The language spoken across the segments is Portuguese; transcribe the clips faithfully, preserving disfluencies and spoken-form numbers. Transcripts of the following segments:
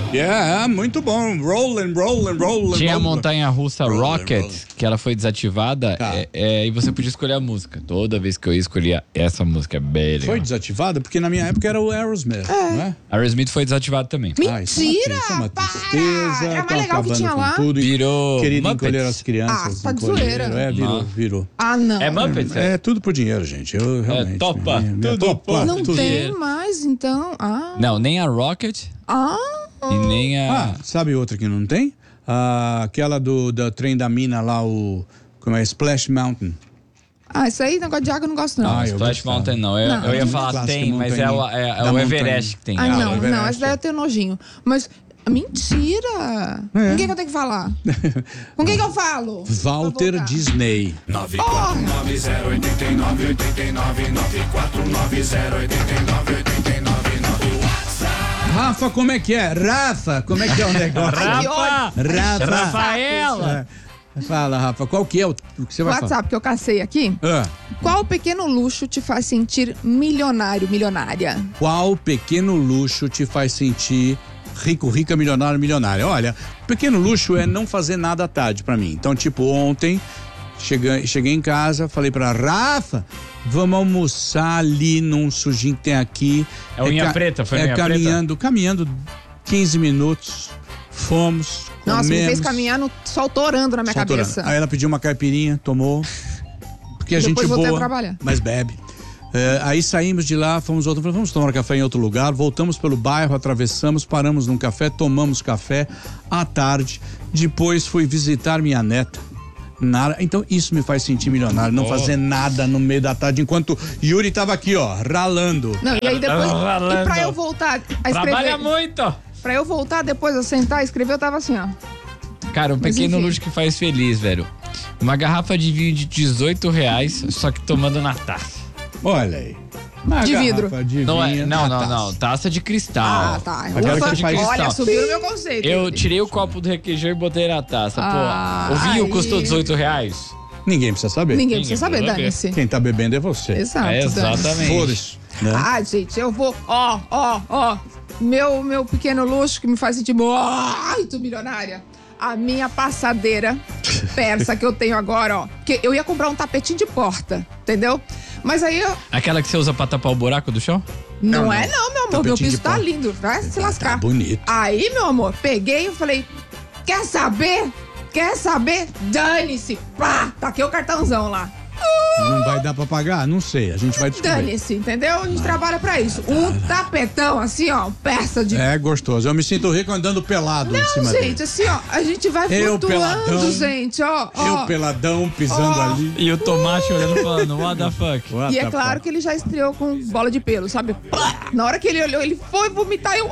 Yeah, muito bom. Rolling, rolling, rolling. Tinha a rolling. montanha-russa Rocket, rolling. que ela foi desativada, Tá. é, é, e você podia escolher a música. Toda vez que eu escolhia essa música, é bem legal. Foi desativada? Porque na minha época era o Aerosmith, não é? Aerosmith foi desativado também. Ah, isso é uma- Mentira! isso é uma para! tristeza. Era mais tá legal que acabando tinha com lá. Tudo. Virou Querido Muppets. encolher as crianças. Ah, tá de encolheram. zoeira. É, virou, Não. virou. Ah, não. É Muppets? É tudo por dinheiro, gente. Eu realmente. topa, minha- minha tudo topa, por- Não tudo. tem mais, então. Ah. Não, nem a Rocket Ah. e nem a... Ah, sabe outra que não tem? Ah, aquela do, do trem da mina lá, o. Como é? Splash Mountain. Ah, isso aí, negócio de água, eu não gosto, não. Ah, eu Splash gostava. Mountain não. Eu, Não. eu ia Muito falar clássica, tem, mas é o, montanha. é, é Da o montanha. Everest que tem. Ai, Ah, não, o Everest. não, essa daí eu tenho nojinho. Mas, mentira! É. Com quem que eu tenho que falar? Com quem que eu falo? Walter Pra voltar. Disney. nove quatro nove zero oito nove oito nove nove quatro nove zero oito nove oito nove nove. Rafa, como é que é? Rafa, como é que é o negócio? Ai, que Rafa! Rafa. Rafaela! É. Fala, Rafa, qual que é o, o que você vai falar? WhatsApp que eu cacei aqui. Ah, Qual pequeno luxo te faz sentir milionário, milionária? qual pequeno luxo te faz sentir rico, rica, milionário, milionária? Olha, pequeno luxo é não fazer nada à tarde pra mim. Então, tipo, ontem, cheguei, cheguei em casa, falei pra Rafa, vamos almoçar ali num sujinho que tem aqui. É unha ca- preta, foi É unha caminhando, caminhando quinze minutos, fomos, Nossa, me fez comemos. caminhar no sol torando na minha Só torando. cabeça. Aí ela pediu uma caipirinha, tomou. Porque a Depois gente voltei a boa, trabalhar. mas bebe. É, aí saímos de lá, fomos outro, falei, vamos tomar café em outro lugar, voltamos pelo bairro, atravessamos, paramos num café, tomamos café à tarde. Depois fui visitar minha neta. Nada. Então isso me faz sentir milionário, não Oh. fazer nada no meio da tarde, enquanto Yuri tava aqui, ó, ralando. Não, e aí depois. Ralando. E pra eu voltar a Trabalha escrever. muito! Pra eu voltar depois a sentar e escrever, eu tava assim, ó. Cara, um Mas pequeno enfim. luxo que faz feliz, velho. Uma garrafa de vinho de dezoito reais, só que tomando na taça. Olha aí. Uma De garrafa vidro. de Não, é, vinho não, na não, taça. não. Taça de cristal. Ah, tá. Uma garrafa Ufa, de cristal. olha, subiu no meu conceito. Eu tirei o copo do requeijão e botei na taça. Ah, Pô, o vinho aí. custou dezoito reais? Ninguém precisa saber. Ninguém Ninguém precisa saber, precisa saber. dane-se. Quem tá bebendo é você. Exato. É, dane-se. exatamente. Foda-se. Né? Ah, gente, eu vou. Ó, ó, ó. Meu, meu pequeno luxo que me faz sentir muito milionária. A minha passadeira persa que eu tenho agora, ó. Que eu ia comprar um tapetinho de porta, entendeu? Mas aí eu. Aquela que você usa pra tapar o buraco do chão? Não, Não, é, não. não, meu amor. Meu Tapetinho piso de tá porta. lindo. Vai se lascar. Tá bonito. Aí, meu amor, peguei e falei: quer saber? Quer saber? Dane-se! Pá! Taquei o cartãozão lá. Não vai dar pra pagar? Não sei, a gente vai descobrir. Dane-se, entendeu? A gente trabalha pra isso. Um tapetão assim, ó, peça de. É gostoso. Eu me sinto rico andando pelado em Não, cima gente, dele. assim, ó, a gente vai Eu flutuando, peladão. gente, ó. ó. Eu peladão, pisando Ó. ali. E o tomate olhando falando, what the fuck? What E é the claro fuck? que ele já estreou com bola de pelo, sabe? Plá! Na hora que ele olhou, ele foi vomitar e eu.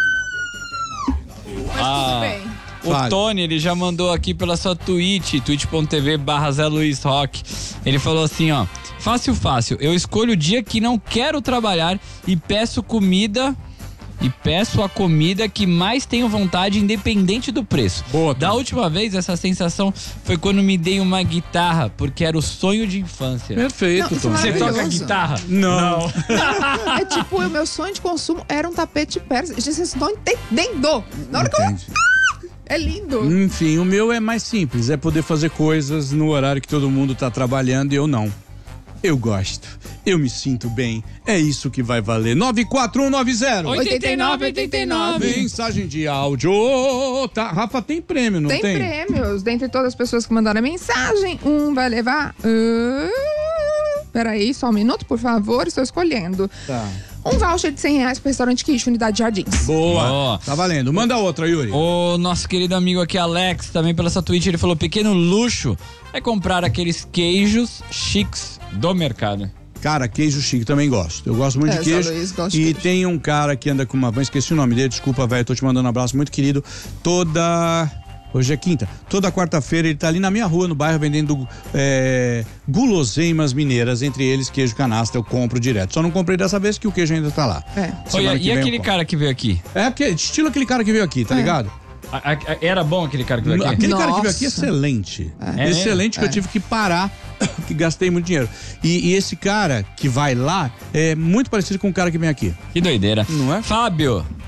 Ah! Mas Ah. tudo bem. O Fale. Tony, ele já mandou aqui pela sua Twitch, twitch.tv barra Zé Luiz Rock. Ele falou assim, ó. Fácil, fácil. Eu escolho o dia que não quero trabalhar e peço comida... E peço a comida que mais tenho vontade, independente do preço. Boa, Da Tony. última vez, essa sensação foi quando me dei uma guitarra, porque era o sonho de infância. Perfeito, Não, isso é Tom. Você toca maravilhoso. guitarra? Não. É tipo, o meu sonho de consumo era um tapete persa. Gente, vocês estão entendendo. Na hora que eu. Entende? É lindo. Enfim, o meu é mais simples. É poder fazer coisas no horário que todo mundo tá trabalhando e eu não. Eu gosto. Eu me sinto bem. É isso que vai valer. nove quatro um nove zero. oitenta e nove, oitenta e nove. Mensagem de áudio. Tá, Rafa, tem prêmio, não Tem, tem? prêmios. Dentre todas as pessoas que mandaram a mensagem, um vai levar. Uh, peraí, só um minuto, por favor. Estou escolhendo. Tá. Um voucher de cem reais para o restaurante Quiche, Unidade Jardins. Boa. Ó. Tá valendo. Manda outra, Yuri. O nosso querido amigo aqui, Alex, também pela sua Twitch, ele falou: pequeno luxo é comprar aqueles queijos chiques do mercado. Cara, queijo chique também gosto. Eu gosto muito É, de queijo. Zé Luiz gosta de E queijo. tem um cara que anda com uma van, esqueci o nome dele, desculpa, velho, tô te mandando um abraço muito querido. Toda. Hoje é quinta. Toda quarta-feira ele tá ali na minha rua, no bairro, vendendo é, guloseimas mineiras, entre eles queijo canastra. Eu compro direto. Só não comprei dessa vez que o queijo ainda tá lá. É. Semana Olha, que e vem eu aquele compro. cara que veio aqui? É aquele, estilo aquele cara que veio aqui, tá ligado? A- a- era bom aquele cara que veio aqui? Aquele cara que veio Nossa. aqui, excelente. É. Excelente, que É. eu tive que parar, que gastei muito dinheiro. E, e esse cara que vai lá é muito parecido com o cara que vem aqui. Que doideira. Não é? Fábio,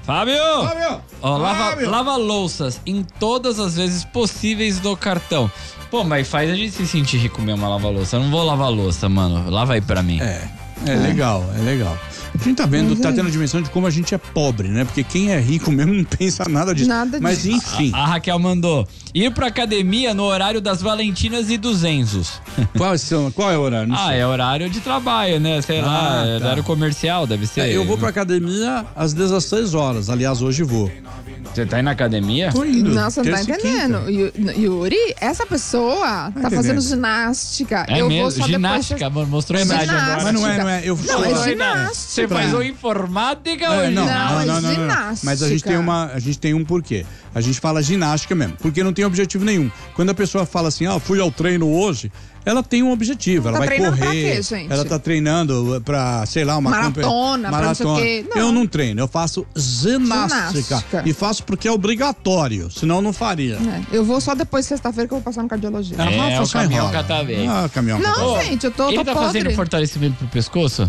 Fábio! Fábio! Ó, lava, Fábio! lava louças em todas as vezes possíveis do cartão. Pô, mas faz a gente se sentir rico mesmo a lavar louça. Eu não vou lavar louça, mano. Lava aí pra mim. É, é legal, é legal. A gente tá vendo, tá tendo a dimensão de como a gente é pobre, né? Porque quem é rico mesmo não pensa nada disso. Nada Mas disso. enfim, A Raquel mandou ir pra academia no horário das Valentinas e dos Enzos. qual, são, qual é o horário? Não Ah, sei. é horário de trabalho, né? Sei Ah, lá, é tá. horário comercial, deve ser. É, eu vou pra academia às dezesseis horas. Aliás, hoje vou. Você tá indo na academia? Tô indo. Não, você não tá terça e entendendo. quinta. Yu- Yuri, essa pessoa tá entendendo. fazendo ginástica. É eu mesmo? vou só Ginástica, depois... mano, mostrou a imagem Ginástica. agora. Mas não é, não é. Eu Não, sou- é Você ginástica. faz ou informática É, ou não, Não, não, é não, não, não. ginástica. Mas a gente tem uma, a gente tem um porquê. A gente fala ginástica mesmo, porque não tem objetivo nenhum. Quando a pessoa fala assim, ah, fui ao treino hoje, ela tem um objetivo, ela Tá vai treinando pra correr, quê, gente? ela tá treinando pra, sei lá, uma Maratona, pra não sei o quê. Não. Eu não treino, eu faço ginástica, Ginástica. e faço porque é obrigatório, senão eu não faria. É, eu vou só depois, sexta-feira, que eu vou passar no cardiologista. A É, Rafa o só caminhão enrola. catavento. Ah, caminhão Não, catavento. gente, eu tô, Ele tô tá podre. fazendo fortalecimento pro pescoço?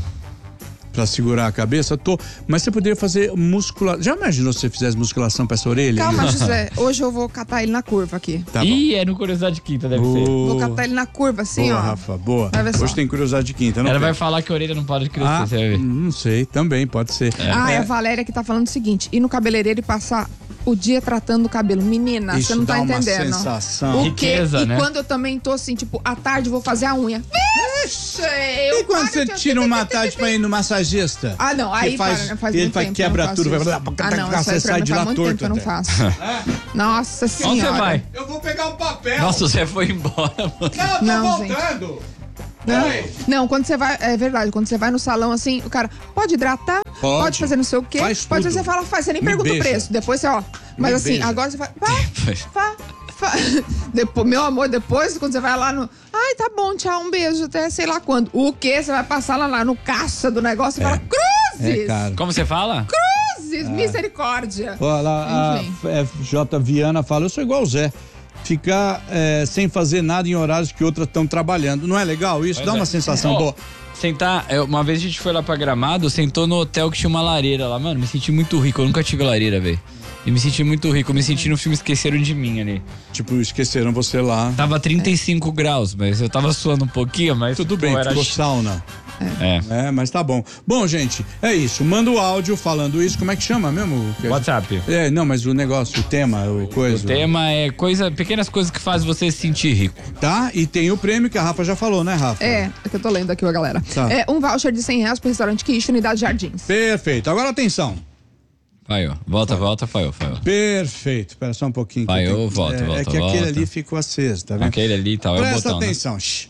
Pra segurar a cabeça, tô. Mas você poderia fazer musculação. Já imaginou se você fizesse musculação pra essa orelha? Calma, Yuri? José. Hoje eu vou catar ele na curva aqui. Tá bom. Ih, é no Curiosidade Quinta, deve ser. Vou Boa, catar ele na curva, assim, boa ó. Rafa, boa. Vai ver só. Hoje tem curiosidade de quinta, não Ela tem? vai falar que a orelha não para de crescer, Ah, você vai ver. não sei, também pode ser. Ah, é É, a Valéria que tá falando o seguinte: ir no cabeleireiro e passar o dia tratando o cabelo. Menina, Isso você não tá dá uma entendendo. sensação. O Riqueza, quê? E né? quando eu também tô assim, tipo, à tarde vou fazer a unha. Vixe, eu E quando paro você de- tira uma tarde pra ir no massagista? Ah, não, aí que faz, para, faz ele muito faz, tempo que eu quebra não faço tudo, vai isso. lá, Ah, não, isso você aí pra sai mim de faz lá muito torto tempo que eu não até. faço. Nossa senhora. Onde você vai? Eu vou pegar o papel. Nossa, o Zé foi embora, mano. Não, eu tô Não, voltando. Não, Oi. não, quando você vai, é verdade, quando você vai no salão assim, o cara pode hidratar, pode, fazer não sei o quê, Faz pode tudo. você fala, faz, você nem Me pergunta beija. o preço, depois você, ó. Mas Me assim, beija. agora você vai, vai, vai, vai. Depois, meu amor, depois, quando você vai lá no. Ai, tá bom, tchau, um beijo, até sei lá quando. O quê? Você vai passar lá, lá no caixa do negócio e fala, cruzes! É, cara. Como você fala? Cruzes, misericórdia. Olha lá, Enfim. a F J Viana fala, eu sou igual o Zé. Ficar é, sem fazer nada em horários que outras estão trabalhando. Não é legal isso? Pois Dá é. uma sensação Ó, boa. Sentar, é, uma vez a gente foi lá pra Gramado, sentou no hotel que tinha uma lareira lá. Mano, me senti muito rico, eu nunca tive lareira, velho. E me senti muito rico, eu me senti no filme Esqueceram de Mim ali. Tipo, esqueceram você lá. Tava trinta e cinco graus, mas eu tava suando um pouquinho, mas Tudo pô, bem, era ficou ch- sauna. É. É, mas tá bom. Bom, gente, é isso. Manda o áudio falando isso. Como é que chama mesmo? WhatsApp. É, não, mas o negócio, o tema, o coisa. O tema é coisa, pequenas coisas que fazem você se sentir rico. Tá? E tem o prêmio que a Rafa já falou, né, Rafa? É, é que eu tô lendo aqui, ó, galera. Tá. É um voucher de cem reais pro restaurante Quiche, Unidade Jardins. Perfeito. Agora atenção. Faio. Volta, volta, Faio, Faio. Perfeito. Espera só um pouquinho. que Vai, eu eu tenho- volto, é, volto, É que aquele volto. ali ficou aceso, tá vendo? Aquele ali e tal, é o Presta botão, né? atenção. Shh.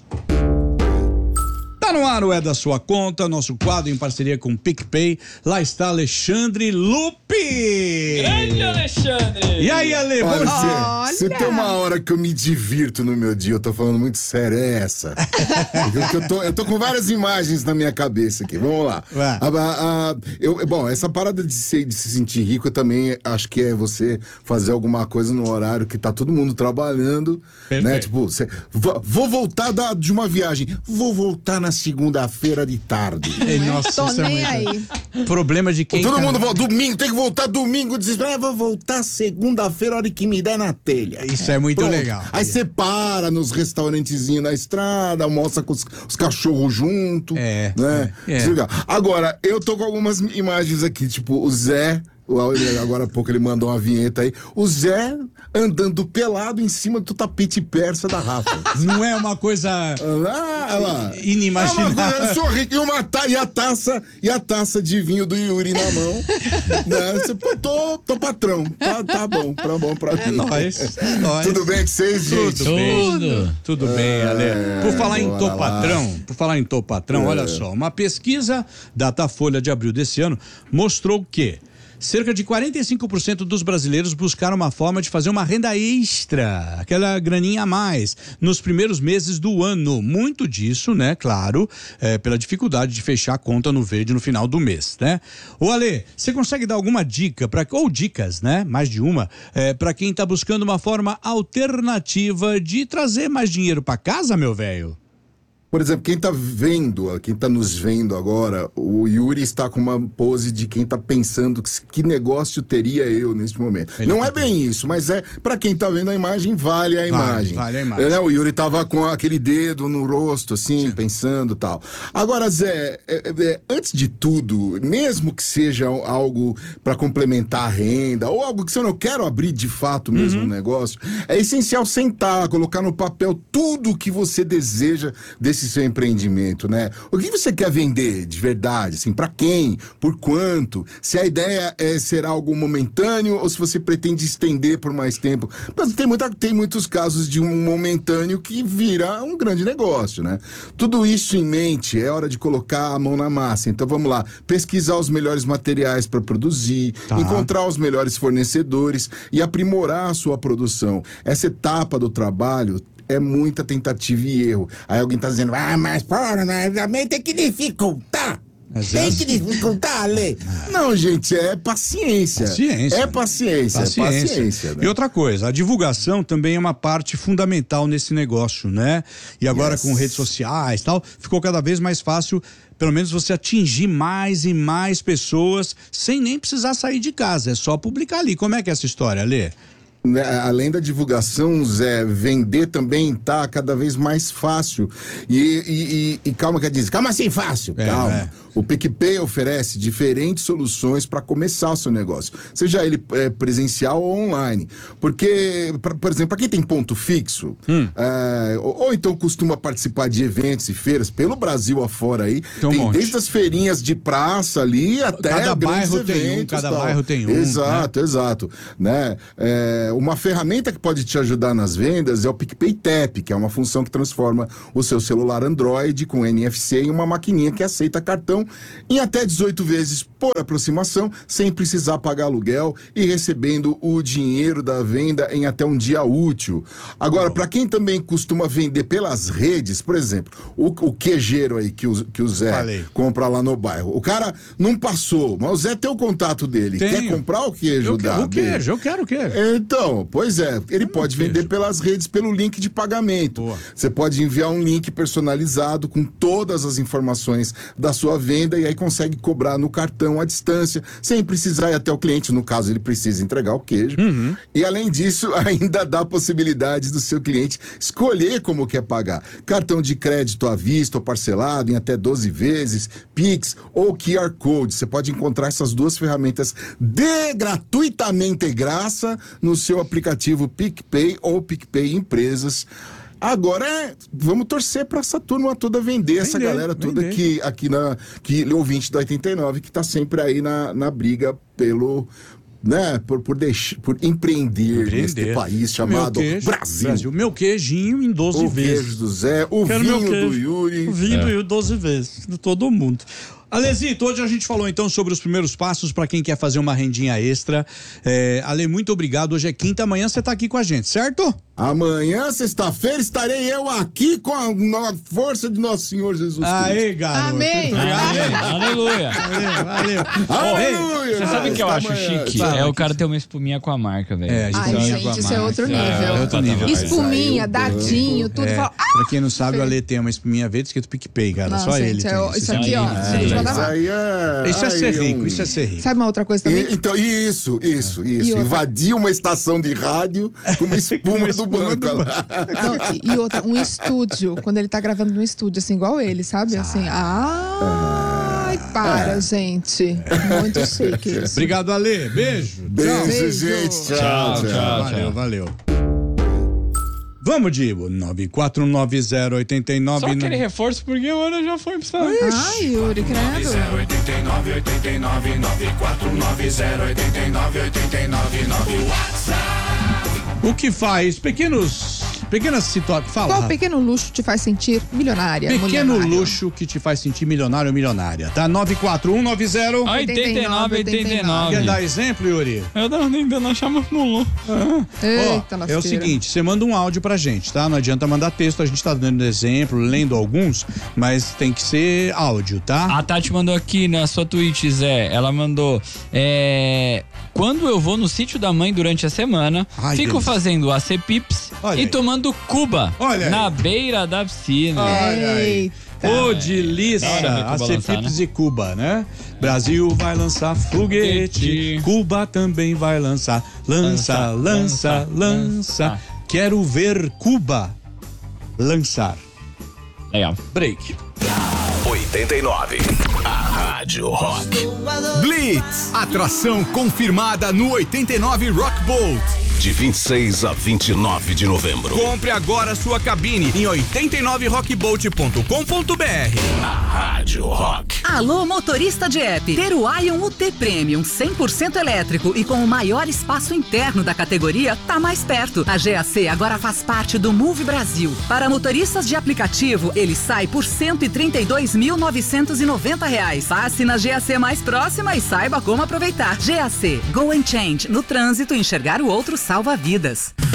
Tá no ar o É da Sua Conta, nosso quadro em parceria com o PicPay. Lá está Alexandre Lupe. Grande Alexandre! E aí, Ale, bom Olha, dia. Olha. se, se tem uma hora que eu me divirto no meu dia, eu tô falando muito sério, é essa. eu, eu, tô, eu tô com várias imagens na minha cabeça aqui. Vamos lá. Vai. A- a- a- eu, bom, essa parada de se, de se sentir rico, eu também acho que é você fazer alguma coisa no horário que tá todo mundo trabalhando. Perfeito. Né? Tipo, você, vou, vou voltar da, de uma viagem, vou voltar na segunda-feira de tarde. Ei, nossa, Tô isso é nem muito- aí. Problema de quem Todo tá- mundo volta, domingo, tem que voltar domingo, desesperado, vou voltar segunda-feira, a hora que me der na telha. Isso é muito Pronto. legal. Aí você para nos restaurantezinhos na estrada, almoça com os, os cachorros junto. É, Né? é, é. Isso é legal. Agora, eu tô com algumas imagens aqui, tipo, o Zé. o- Agora há pouco ele mandou uma vinheta aí. O Zé andando pelado em cima do tapete persa da Rafa. Não é uma coisa Olha lá, olha lá. inimaginável. É uma coisa, eu sou rico, e, uma ta, e, a taça, e a taça de vinho do Yuri na mão. Né? Você, pô, tô, tô patrão. Tá, tá bom, tá bom pra mim. É nóis, é nóis. Tudo bem com vocês, gente? Tudo bem. Tudo. Tudo bem, Ale. Por falar em bora Tô lá. Patrão, por falar em Tô Patrão, olha só, uma pesquisa Datafolha de abril desse ano mostrou que cerca de quarenta e cinco por cento dos brasileiros buscaram uma forma de fazer uma renda extra, aquela graninha a mais, nos primeiros meses do ano. Muito disso, né, claro, é, pela dificuldade de fechar a conta no verde no final do mês, né? Ô Ale, você consegue dar alguma dica, pra, ou dicas, né, mais de uma, é, para quem tá buscando uma forma alternativa de trazer mais dinheiro pra casa, meu velho? Por exemplo, quem tá vendo, quem tá nos vendo agora, o Yuri está com uma pose de quem tá pensando que, que negócio teria eu neste momento. Ele não é bem isso, mas é, pra quem tá vendo a imagem, vale a imagem. Vale a imagem. É, o Yuri tava com aquele dedo no rosto, assim, Sim. pensando e tal. Agora, Zé, é, é, antes de tudo, mesmo que seja algo pra complementar a renda, ou algo que você não quer abrir de fato mesmo um uhum. negócio, é essencial sentar, colocar no papel tudo o que você deseja desse seu empreendimento, né? O que você quer vender de verdade, assim, pra quem, por quanto, se a ideia é ser algo momentâneo ou se você pretende estender por mais tempo. Mas tem, muita, tem muitos casos de um momentâneo que vira um grande negócio, né? Tudo isso em mente, é hora de colocar a mão na massa. Então vamos lá, pesquisar os melhores materiais para produzir, tá. encontrar os melhores fornecedores e aprimorar a sua produção. Essa etapa do trabalho é muita tentativa e erro. Aí alguém tá dizendo, ah, mas porra, né? Também tem que dificultar. Tem que dificultar a lei. Não, gente, é paciência. Paciência. É paciência, paciência. É paciência, né? E outra coisa, a divulgação também é uma parte fundamental nesse negócio, né? E agora yes. com redes sociais e tal, ficou cada vez mais fácil, pelo menos você atingir mais e mais pessoas sem nem precisar sair de casa. É só publicar ali. Como é que é essa história, Lê? Além da divulgação, Zé, vender também tá cada vez mais fácil. E, e, e, e calma que diz, calma assim fácil, é, calma. É. O PicPay oferece diferentes soluções para começar o seu negócio, seja ele é, presencial ou online. Porque, pra, por exemplo, para quem tem ponto fixo, hum. é, ou, ou então costuma participar de eventos e feiras pelo Brasil afora aí, tem, um tem desde as feirinhas de praça ali até cada bairro eventos, tem um, cada tal. bairro tem um. Exato, né? exato. Né? É, uma ferramenta que pode te ajudar nas vendas é o PicPay Tap, que é uma função que transforma o seu celular Android com N F C em uma maquininha que aceita cartão em até dezoito vezes por aproximação, sem precisar pagar aluguel e recebendo o dinheiro da venda em até um dia útil. Agora, para quem também costuma vender pelas redes, por exemplo, o, o quejeiro aí que o, que o Zé Falei. compra lá no bairro, o cara não passou, mas o Zé tem o contato dele. Tenho. Quer comprar o queijo eu da quero, o queijo, eu quero o queijo. Então, pois é, ele pode vender queijo. pelas redes, pelo link de pagamento. Boa. Você pode enviar um link personalizado com todas as informações da sua venda e aí consegue cobrar no cartão à distância, sem precisar ir até o cliente, no caso ele precisa entregar o queijo. Uhum. E além disso, ainda dá a possibilidade do seu cliente escolher como quer pagar. Cartão de crédito à vista ou parcelado em até doze vezes, Pix ou Q R Code. Você pode encontrar essas duas ferramentas de gratuitamente graça no seu aplicativo PicPay ou PicPay Empresas. Agora, vamos torcer para essa turma toda vender, vender essa galera toda vender. que aqui na que ouvinte da oitenta e nove que tá sempre aí na, na briga pelo, né, por por, deix, por empreender, empreender neste país chamado queijo, Brasil. Brasil. Meu queijinho em doze o vezes. O queijo do Zé, o Quero vinho do Yuri. O vinho é. do Yuri doze vezes, de todo mundo. Alezito, hoje a gente falou então sobre os primeiros passos para quem quer fazer uma rendinha extra. É, Ale, muito obrigado. Hoje é quinta, amanhã você tá aqui com a gente, certo? Amanhã, sexta-feira, estarei eu aqui com a, a força de Nosso Senhor Jesus Cristo. Aê, garoto. Amém. Amém. Aleluia. Valeu, valeu. Aleluia. Você sabe o que eu acho amanhã. chique? Sabe. É o cara ter uma espuminha com a marca, velho. É, a Ai, gente, isso é outro nível. É outro nível. Espuminha, dadinho, tudo. É, Fala, pra quem não sabe, o Ale tem uma espuminha verde escrito PicPay, cara. Não, Só gente, ele tem é, isso. isso aqui, ó. É, Gente, é, vai Isso dar- aí é... Isso é aí ser rico, um- isso é ser rico. Sabe uma outra coisa também? E- então, isso, isso, isso. outra- Invadir uma estação de rádio com uma espuma do espuma banco. do lá. Não, e, e outra, um estúdio, quando ele tá gravando no estúdio, assim, igual ele, sabe? Assim, ai, para, gente. Muito chique isso. Obrigado, Ale. Beijo. Beijo, Beijo. gente. Tchau, Tchau, tchau. tchau. Valeu, valeu. Vamos, Dibo. nove quatro nove zero oito nove. Só aquele reforço porque a hora já foi pra Ai, Yuri, credo. zero oito nove oito nove nove quatro nove zero oito nove oito nove nove WhatsApp. O que faz pequenos, pequenas situações. Fala. Qual pequeno luxo te faz sentir milionária? Pequeno milionário? luxo que te faz sentir milionário ou milionária. Tá? nove quatro um nove zero. oitenta e nove, oitenta e nove. Quer dar exemplo, Yuri? Eu não, ainda não chamo no Eita, Ó, é lasqueira. o seguinte, você manda um áudio pra gente, tá? Não adianta mandar texto, a gente tá dando exemplo, lendo alguns, mas tem que ser áudio, tá? A Tati mandou aqui na sua tweet, Zé. Ela mandou. É. quando eu vou no sítio da mãe durante a semana, Ai, fico Deus. fazendo A C Pips Olha e aí. tomando Cuba Olha aí. na beira da piscina. Olha aí. Eita. Ô, delícia! Da hora ver Cuba A C lançar, Pips e Cuba, né? Brasil vai lançar foguete, Foguete. Cuba também vai lançar. Lança, lança, Lança, lança. lança. Quero ver Cuba lançar. Legal. Break. oitenta e nove. A Rádio Rock. Blitz, atração confirmada no oitenta e nove Rock Bolt. De vinte e seis a vinte e nove de novembro. Compre agora sua cabine em oitenta e nove rockbolt ponto com ponto b r. A Rádio Rock. Alô, motorista de app. Ter o Ion U T Premium cem por cento elétrico e com o maior espaço interno da categoria tá mais perto. A G A C agora faz parte do Move Brasil. Para motoristas de aplicativo, ele sai por cento e trinta e dois mil novecentos e noventa reais. Passe na G A C mais próxima e saiba como aproveitar. G A C, Go and Change. No trânsito, enxergar o outro salva vidas.